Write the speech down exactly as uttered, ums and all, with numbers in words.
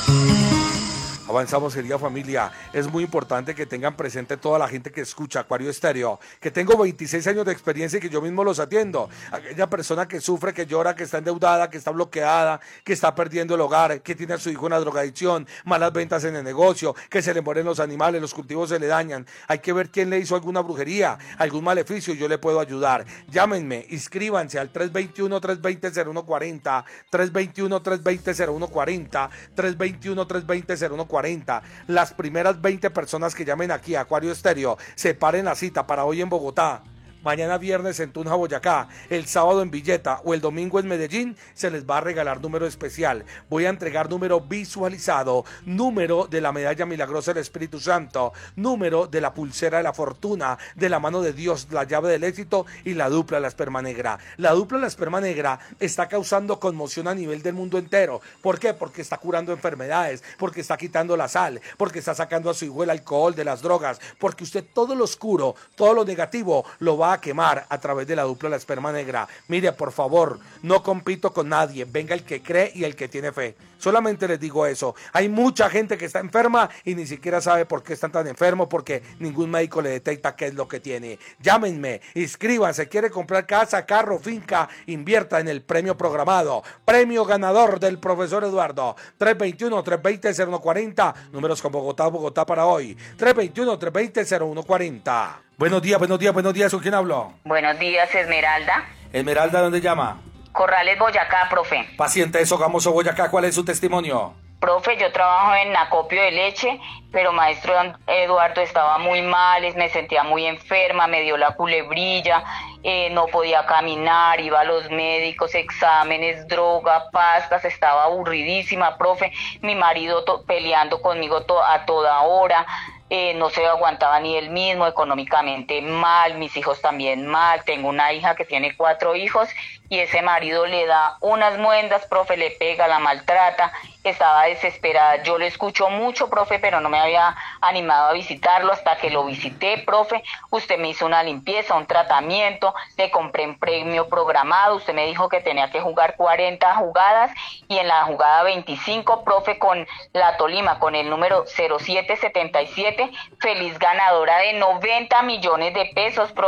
Avanzamos, querida familia. Es muy importante que tengan presente toda la gente que escucha Acuario Estéreo, que tengo veintiséis años de experiencia y que yo mismo los atiendo. Aquella persona que sufre, que llora, que está endeudada, que está bloqueada, que está perdiendo el hogar, que tiene a su hijo en la drogadicción, malas ventas en el negocio, que se le mueren los animales, los cultivos se le dañan. Hay que ver quién le hizo alguna brujería, algún maleficio y yo le puedo ayudar. Llámenme, inscríbanse al tres dos uno, tres dos cero, cero uno cuatro cero, tres dos uno, tres dos cero, cero uno cuatro cero, tres dos uno, tres dos cero, cero uno cuarenta. Las primeras veinte personas que llamen aquí a Acuario Estéreo, separen la cita para hoy en Bogotá, mañana viernes en Tunja, Boyacá, el sábado en Villeta o el domingo en Medellín, se les va a regalar número especial. Voy a entregar número visualizado, número de la medalla milagrosa del Espíritu Santo, número de la pulsera de la fortuna, de la mano de Dios, la llave del éxito y la dupla de la esperma negra. La dupla de la esperma negra está causando conmoción a nivel del mundo entero. ¿Por qué? Porque está curando enfermedades, porque está quitando la sal, porque está sacando a su hijo el alcohol de las drogas, porque usted todo lo oscuro, todo lo negativo lo va a a quemar a través de la dupla de la esperma negra. Mire, por favor, no compito con nadie, venga el que cree y el que tiene fe. Solamente les digo eso. Hay mucha gente que está enferma y ni siquiera sabe por qué están tan enfermos, porque ningún médico le detecta qué es lo que tiene. Llámenme, inscríbanse, quiere comprar casa, carro, finca, invierta en el premio programado, premio ganador del profesor Eduardo, tres dos uno, tres dos cero, cero uno cuatro cero, números con Bogotá, Bogotá para hoy, tres dos uno, tres dos cero, cero uno cuatro cero. Buenos días, buenos días, buenos días, ¿con quién hablo? Buenos días, Esmeralda. Esmeralda, ¿dónde llama? Corrales, Boyacá, profe. Paciente de Sogamoso, Boyacá, ¿cuál es su testimonio? Profe, yo trabajo en acopio de leche, pero maestro Eduardo estaba muy mal, me sentía muy enferma, me dio la culebrilla, eh, no podía caminar, iba a los médicos, exámenes, droga, pastas, estaba aburridísima, profe. Mi marido to- peleando conmigo to- a toda hora. Eh, no se aguantaba ni él mismo, económicamente mal, mis hijos también mal, tengo una hija que tiene cuatro hijos y ese marido le da unas muendas, profe, le pega, la maltrata, estaba desesperada. Yo lo escucho mucho, profe, pero no me había animado a visitarlo hasta que lo visité, profe. Usted me hizo una limpieza, un tratamiento, le compré un premio programado, usted me dijo que tenía que jugar cuarenta jugadas y en la jugada veinticinco, profe, con la Tolima, con el número cero siete setenta y siete, feliz ganadora de noventa millones de pesos, profe.